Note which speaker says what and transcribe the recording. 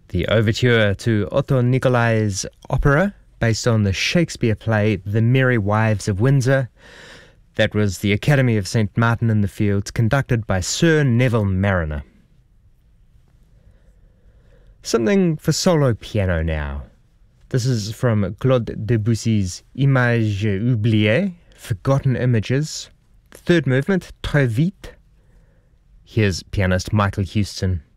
Speaker 1: The overture to Otto Nicolai's opera, based on the Shakespeare play The Merry Wives of Windsor. That was the Academy of St. Martin in the Fields, conducted by Sir Neville Marriner. Something for solo piano now. This is from Claude Debussy's Images oubliées, Forgotten Images. The third movement, Très vite. Here's pianist Michael Houston.